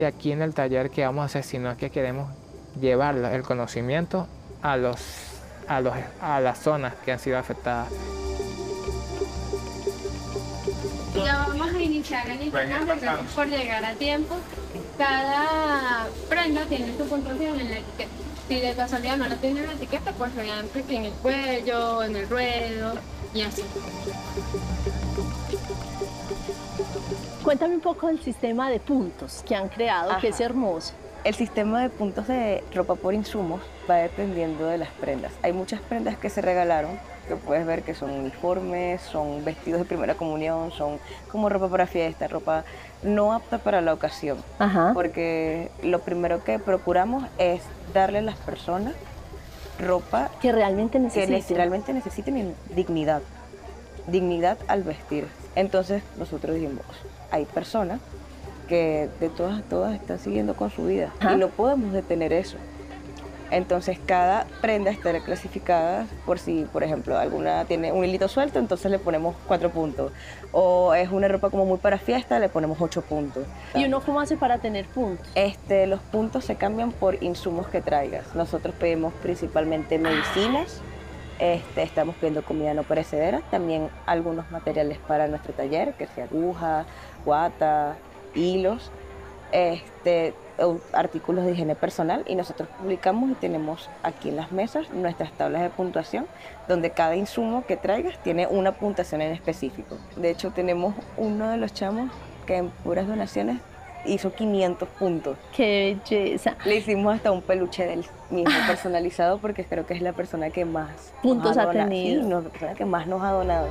aquí en el taller que vamos a hacer, sino que queremos llevar el conocimiento a las zonas que han sido afectadas. Ya vamos a iniciar el intercambio, gracias por llegar a tiempo. Cada prenda tiene su puntuación en la etiqueta. Si de casualidad no la tiene en la etiqueta, pues obviamente en el cuello, en el ruedo y así. Cuéntame un poco del sistema de puntos que han creado, que es hermoso. El sistema de puntos de ropa por insumos va dependiendo de las prendas. Hay muchas prendas que se regalaron, que puedes ver que son uniformes, son vestidos de primera comunión, son como ropa para fiesta, ropa no apta para la ocasión. Porque lo primero que procuramos es darle a las personas ropa que realmente necesiten dignidad, dignidad al vestir. Entonces nosotros dijimos, hay personas que de todas están siguiendo con su vida y no podemos detener eso. Entonces cada prenda está clasificada por si, por ejemplo, alguna tiene un hilito suelto, entonces le ponemos 4 puntos. O es una ropa como muy para fiesta, le ponemos 8 puntos. ¿Y uno cómo hace para tener puntos? Los puntos se cambian por insumos que traigas. Nosotros pedimos principalmente medicinas, estamos pidiendo comida no perecedera, también algunos materiales para nuestro taller, que sea aguja, guata, hilos, artículos de higiene personal, y nosotros publicamos y tenemos aquí en las mesas nuestras tablas de puntuación donde cada insumo que traigas tiene una puntuación en específico. De hecho tenemos uno de los chamos que en puras donaciones hizo 500 puntos. ¡Qué belleza! Le hicimos hasta un peluche del mismo personalizado porque creo que es la persona que más puntos ha tenido. Sí, la persona que más nos ha donado.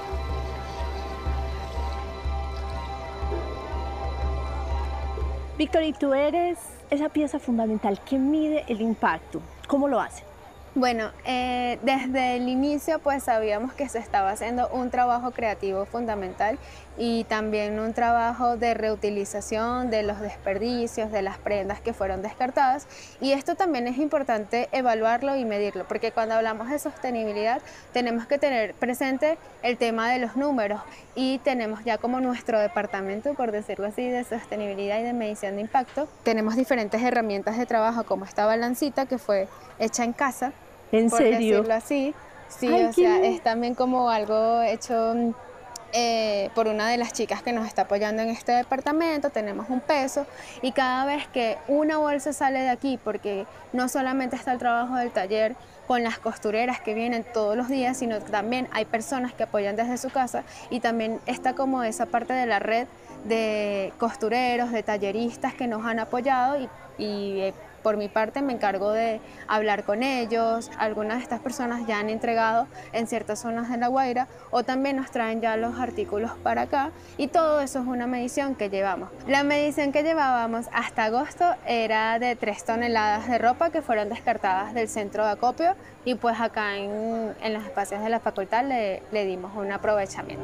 Víctor, y tú eres esa pieza fundamental que mide el impacto. ¿Cómo lo hace? Bueno, desde el inicio pues sabíamos que se estaba haciendo un trabajo creativo fundamental y también un trabajo de reutilización de los desperdicios, de las prendas que fueron descartadas, y esto también es importante evaluarlo y medirlo, porque cuando hablamos de sostenibilidad tenemos que tener presente el tema de los números, y tenemos ya como nuestro departamento, por decirlo así, de sostenibilidad y de medición de impacto. Tenemos diferentes herramientas de trabajo como esta balancita que fue hecha en casa. ¿En por serio? decirlo así. Sí, Ay, o sea, es también como algo hecho por una de las chicas que nos está apoyando en este departamento. Tenemos un peso y cada vez que una bolsa sale de aquí, porque no solamente está el trabajo del taller con las costureras que vienen todos los días, sino que también hay personas que apoyan desde su casa, y también está como esa parte de la red de costureros, de talleristas que nos han apoyado, y por mi parte me encargo de hablar con ellos. Algunas de estas personas ya han entregado en ciertas zonas de La Guaira, o también nos traen ya los artículos para acá, y todo eso es una medición que llevamos. La medición que llevábamos hasta agosto era de 3 toneladas de ropa que fueron descartadas del centro de acopio, y pues acá en los espacios de la facultad le dimos un aprovechamiento.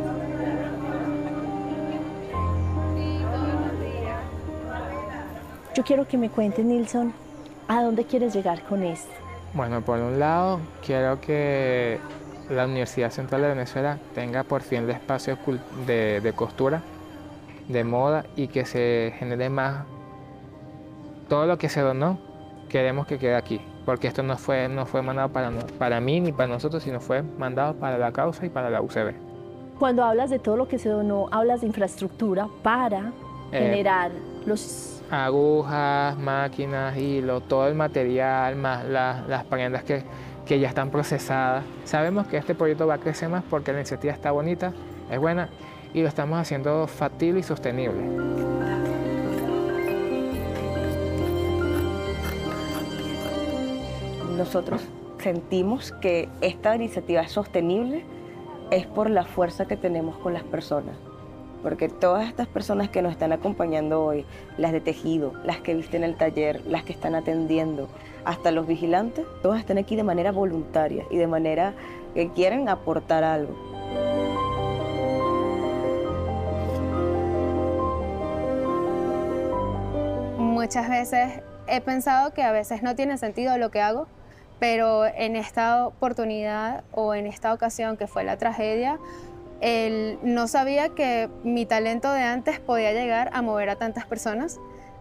Yo quiero que me cuentes, Nilson, ¿a dónde quieres llegar con esto? Bueno, por un lado, quiero que la Universidad Central de Venezuela tenga por fin el espacio de costura, de moda, y que se genere más. Todo lo que se donó, queremos que quede aquí, porque esto no fue mandado para mí ni para nosotros, sino fue mandado para la causa y para la UCB. Cuando hablas de todo lo que se donó, hablas de infraestructura para generar los... agujas, máquinas, hilo, todo el material, más las prendas que ya están procesadas. Sabemos que este proyecto va a crecer más porque la iniciativa está bonita, es buena, y lo estamos haciendo factible y sostenible. Nosotros sentimos que esta iniciativa es sostenible es por la fuerza que tenemos con las personas. Porque todas estas personas que nos están acompañando hoy, las de tejido, las que visten el taller, las que están atendiendo, hasta los vigilantes, todas están aquí de manera voluntaria y de manera que quieren aportar algo. Muchas veces he pensado que a veces no tiene sentido lo que hago, pero en esta oportunidad o en esta ocasión que fue la tragedia, no sabía que mi talento de antes podía llegar a mover a tantas personas,